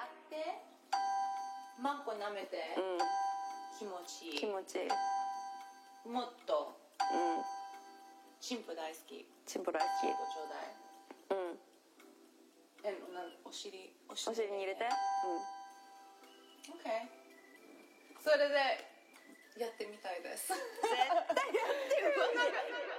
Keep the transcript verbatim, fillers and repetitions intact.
ってマンコ舐めて、 うん、 気持ちいい。 気持ちいい。 もっと、 うん、 チンポ大好き。 チンポ大好チンポちょうだい。 き。うん。 え、なんお尻お尻お尻に入れて。 うん。OK。それでやってみたいです。 絶対やってよ。